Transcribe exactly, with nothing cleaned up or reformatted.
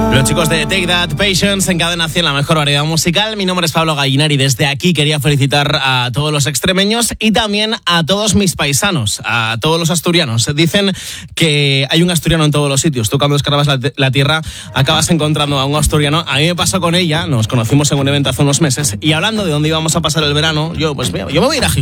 Los chicos de Take That, Patience, en Cadena cien, la mejor variedad musical. Mi nombre es Pablo Gallinari. Desde aquí quería felicitar a todos los extremeños y también a todos mis paisanos, a todos los asturianos. Dicen que hay un asturiano en todos los sitios. Tú cuando descargas la, la tierra acabas encontrando a un asturiano. A mí me pasó con ella, nos conocimos en un evento hace unos meses y hablando de dónde íbamos a pasar el verano, yo pues mira, yo me voy a ir a Gijón.